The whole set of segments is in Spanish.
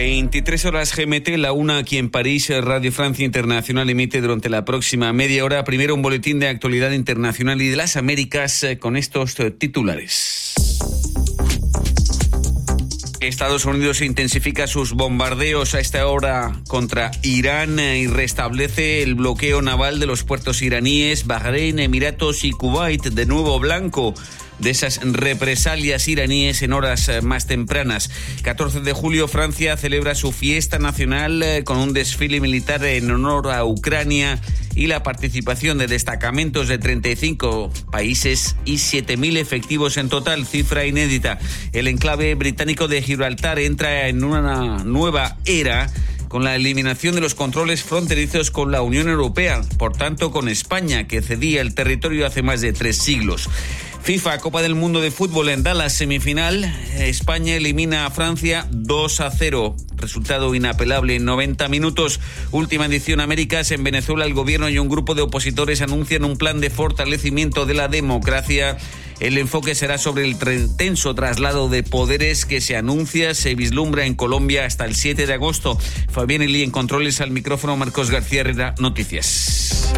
23 horas GMT, la 1 aquí en París. Radio Francia Internacional emite durante la próxima media hora primero un boletín de actualidad internacional y de las Américas con estos titulares. Estados Unidos intensifica sus bombardeos a esta hora contra Irán y restablece el bloqueo naval de los puertos iraníes, Bahrein, Emiratos y Kuwait, de nuevo blanco de esas represalias iraníes en horas más tempranas. 14 de julio, Francia celebra su fiesta nacional con un desfile militar en honor a Ucrania y la participación de destacamentos de 35 países y 7.000 efectivos en total, cifra inédita. El enclave británico de Gibraltar entra en una nueva era con la eliminación de los controles fronterizos con la Unión Europea, por tanto con España, que cedía el territorio hace más de 3 siglos. FIFA, Copa del Mundo de Fútbol en Dallas, semifinal. España elimina a Francia 2-0. Resultado inapelable en 90 minutos. Última edición Américas. En Venezuela, el gobierno y un grupo de opositores anuncian un plan de fortalecimiento de la democracia. El enfoque será sobre el tenso traslado de poderes que se vislumbra en Colombia hasta el 7 de agosto. Fabián Elí en controles, al micrófono Marcos García Herrera, Noticias.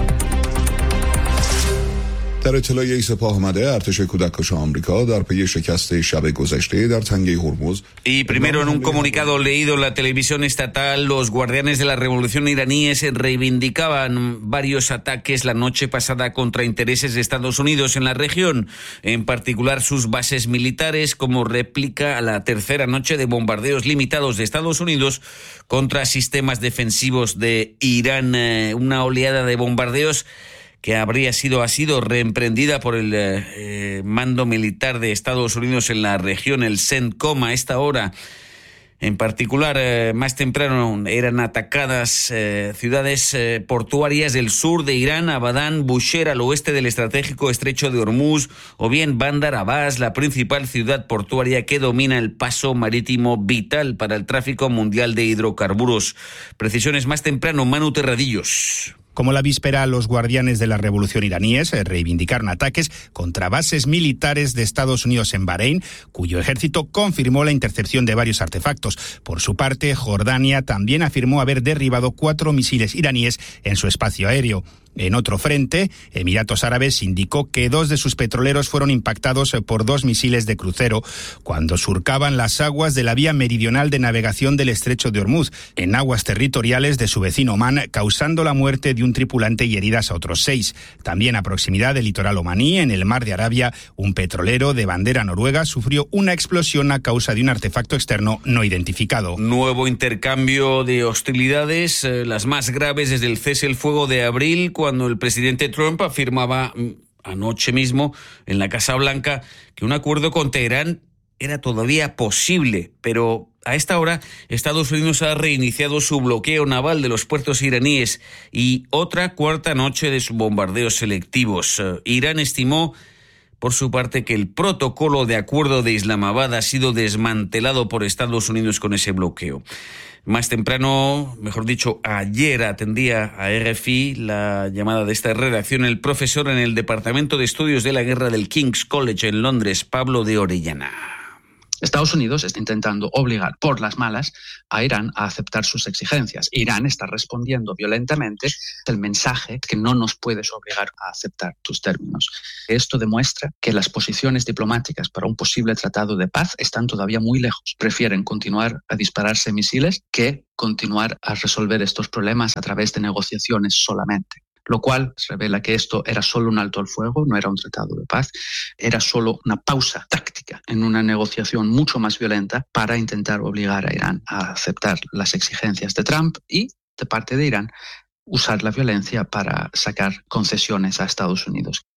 در اطلاعیه‌ای سپاه آمده ارتش کودکان آمریکا در پی شکست شب گذشته در تنگه هرمز. Y primero, en un comunicado leído en la televisión estatal, los guardianes de la revolución iraníes reivindicaban varios ataques la noche pasada contra intereses de Estados Unidos en la región, en particular sus bases militares, como réplica a la tercera noche de bombardeos limitados de Estados Unidos contra sistemas defensivos de Irán. Una oleada de bombardeos que ha sido reemprendida por el mando militar de Estados Unidos en la región, el CENTCOM, a esta hora. En particular, más temprano eran atacadas ciudades portuarias del sur de Irán, Abadán, Bushehr, al oeste del estratégico estrecho de Hormuz, o bien Bandar Abbas, la principal ciudad portuaria que domina el paso marítimo vital para el tráfico mundial de hidrocarburos. Precisiones más temprano, Manu Terradillos. Como la víspera, los guardianes de la revolución iraníes reivindicaron ataques contra bases militares de Estados Unidos en Bahrein, cuyo ejército confirmó la intercepción de varios artefactos. Por su parte, Jordania también afirmó haber derribado 4 misiles iraníes en su espacio aéreo. En otro frente, Emiratos Árabes indicó que 2 de sus petroleros fueron impactados por 2 misiles de crucero cuando surcaban las aguas de la vía meridional de navegación del estrecho de Hormuz, en aguas territoriales de su vecino Omán, causando la muerte de un tripulante y heridas a otros 6. También a proximidad del litoral omaní, en el mar de Arabia, un petrolero de bandera noruega sufrió una explosión a causa de un artefacto externo no identificado. Nuevo intercambio de hostilidades, las más graves desde el cese el fuego de abril, cuando el presidente Trump afirmaba anoche mismo en la Casa Blanca que un acuerdo con Teherán era todavía posible, pero a esta hora Estados Unidos ha reiniciado su bloqueo naval de los puertos iraníes y otra cuarta noche de sus bombardeos selectivos. Irán estimó, por su parte, que el protocolo de acuerdo de Islamabad ha sido desmantelado por Estados Unidos con ese bloqueo. Más temprano, mejor dicho, ayer atendía a RFI la llamada de esta redacción el profesor en el Departamento de Estudios de la Guerra del King's College en Londres, Pablo de Orellana. Estados Unidos está intentando obligar por las malas a Irán a aceptar sus exigencias. Irán está respondiendo violentamente el mensaje que no nos puedes obligar a aceptar tus términos. Esto demuestra que las posiciones diplomáticas para un posible tratado de paz están todavía muy lejos. Prefieren continuar a dispararse misiles que continuar a resolver estos problemas a través de negociaciones solamente. Lo cual revela que esto era solo un alto al fuego, no era un tratado de paz, era solo una pausa táctica en una negociación mucho más violenta para intentar obligar a Irán a aceptar las exigencias de Trump y, de parte de Irán, usar la violencia para sacar concesiones a Estados Unidos.